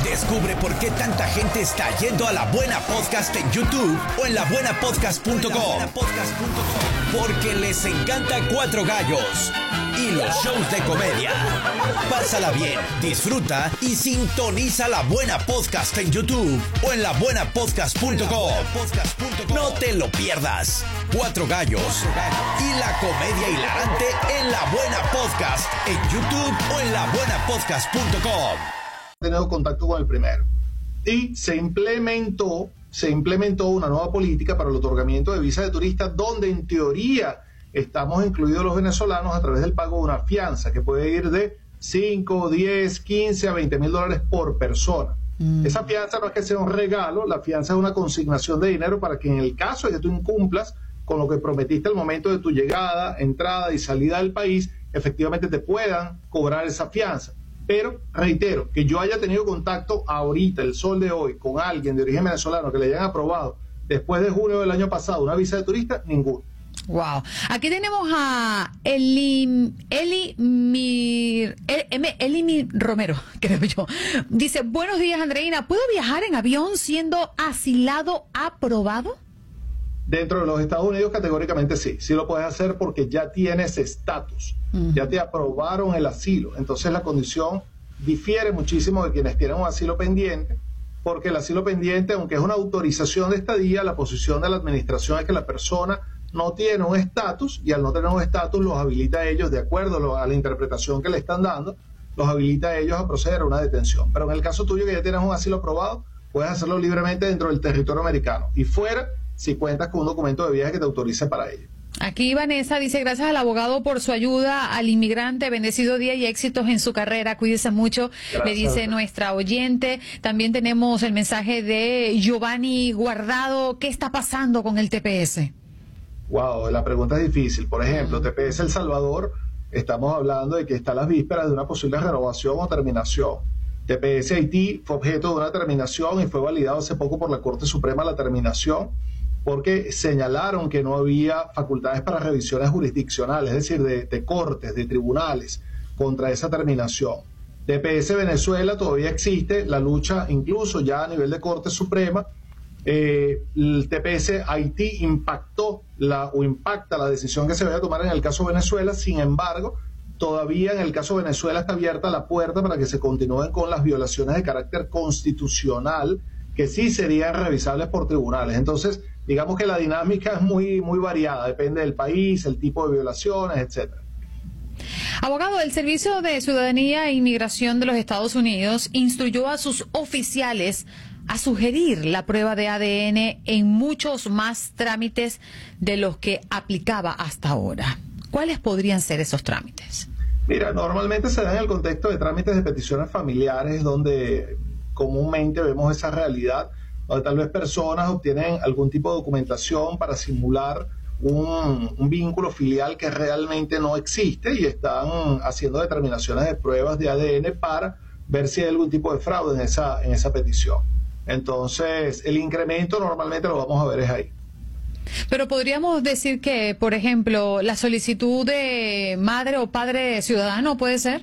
Descubre por qué tanta gente está yendo a La Buena Podcast en YouTube o en labuenapodcast.com. Porque les encanta Cuatro Gallos y los shows de comedia. Pásala bien, disfruta y sintoniza La Buena Podcast en YouTube o en labuenapodcast.com. No te lo pierdas. Cuatro Gallos y la comedia hilarante en La Buena Podcast en YouTube o en labuenapodcast.com. He tenido contacto con el primero y se implementó una nueva política para el otorgamiento de visas de turistas, donde en teoría estamos incluidos los venezolanos a través del pago de una fianza que puede ir de 5, 10, 15 a 20 mil dólares por persona. Esa fianza no es que sea un regalo, la fianza es una consignación de dinero para que en el caso de que tú incumplas con lo que prometiste al momento de tu llegada, entrada y salida del país, efectivamente te puedan cobrar esa fianza. Pero, reitero, que yo haya tenido contacto ahorita, el sol de hoy, con alguien de origen venezolano que le hayan aprobado después de junio del año pasado una visa de turista, ninguno. Wow. Aquí tenemos a Eli Romero, creo yo. Dice, buenos días, Andreina. ¿Puedo viajar en avión siendo asilado aprobado? Dentro de los Estados Unidos, categóricamente sí lo puedes hacer porque ya tienes estatus, ya te aprobaron el asilo. Entonces la condición difiere muchísimo de quienes tienen un asilo pendiente, porque el asilo pendiente, aunque es una autorización de estadía, la posición de la administración es que la persona no tiene un estatus, y al no tener un estatus los habilita a ellos, de acuerdo a la interpretación que le están dando, los habilita a ellos a proceder a una detención. Pero en el caso tuyo, que ya tienes un asilo aprobado, puedes hacerlo libremente dentro del territorio americano y fuera, si cuentas con un documento de viaje que te autorice para ello. Aquí Vanessa dice, gracias al abogado por su ayuda al inmigrante, bendecido día y éxitos en su carrera, cuídese mucho, gracias. Le dice nuestra oyente. También tenemos el mensaje de Giovanni Guardado, ¿qué está pasando con el TPS? Wow, la pregunta es difícil. Por ejemplo, TPS El Salvador, estamos hablando de que está a las vísperas de una posible renovación o terminación. TPS Haití fue objeto de una terminación y fue validado hace poco por la Corte Suprema la terminación, porque señalaron que no había facultades para revisiones jurisdiccionales, es decir, de cortes, de tribunales, contra esa terminación. TPS Venezuela todavía existe, la lucha incluso ya a nivel de Corte Suprema. El TPS Haití impacta la decisión que se vaya a tomar en el caso Venezuela. Sin embargo, todavía en el caso Venezuela está abierta la puerta para que se continúen con las violaciones de carácter constitucional, que sí serían revisables por tribunales. Entonces, digamos que la dinámica es muy variada, depende del país, el tipo de violaciones, etcétera. Abogado, el Servicio de Ciudadanía e Inmigración de los Estados Unidos instruyó a sus oficiales a sugerir la prueba de ADN en muchos más trámites de los que aplicaba hasta ahora. ¿Cuáles podrían ser esos trámites? Mira, normalmente se da en el contexto de trámites de peticiones familiares, donde comúnmente vemos esa realidad, donde tal vez personas obtienen algún tipo de documentación para simular un vínculo filial que realmente no existe y están haciendo determinaciones de pruebas de ADN para ver si hay algún tipo de fraude en esa petición. Entonces, el incremento normalmente lo vamos a ver es ahí. Pero podríamos decir que, por ejemplo, la solicitud de madre o padre ciudadano puede ser.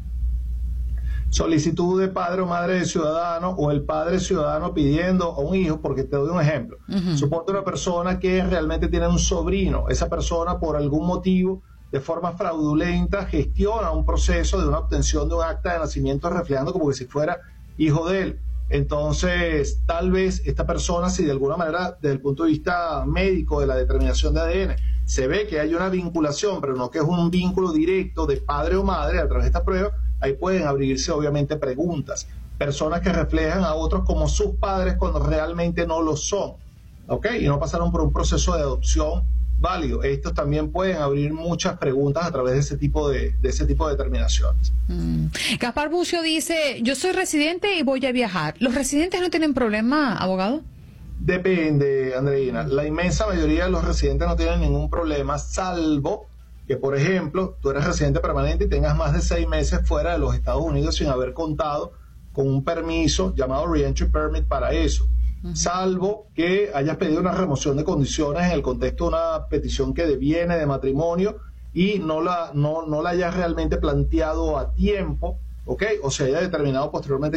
Solicitud de padre o madre de ciudadano, o el padre ciudadano pidiendo a un hijo, porque te doy un ejemplo. Suponte una persona que realmente tiene un sobrino, esa persona por algún motivo, de forma fraudulenta, gestiona un proceso de una obtención de un acta de nacimiento reflejando como que si fuera hijo de él. Entonces, tal vez esta persona, si de alguna manera, desde el punto de vista médico de la determinación de ADN, se ve que hay una vinculación, pero no que es un vínculo directo de padre o madre a través de esta prueba, ahí pueden abrirse obviamente preguntas. Personas que reflejan a otros como sus padres cuando realmente no lo son, ¿ok? Y no pasaron por un proceso de adopción válido. Estos también pueden abrir muchas preguntas a través de ese tipo de determinaciones. Gaspar Bucio dice, yo soy residente y voy a viajar. ¿Los residentes no tienen problema, abogado? Depende, Andreina. La inmensa mayoría de los residentes no tienen ningún problema, salvo que, por ejemplo, tú eres residente permanente y tengas más de 6 meses fuera de los Estados Unidos sin haber contado con un permiso llamado Reentry Permit para eso. Salvo que hayas pedido una remoción de condiciones en el contexto de una petición que deviene de matrimonio y no la hayas realmente planteado a tiempo, ¿ok? O se haya determinado posteriormente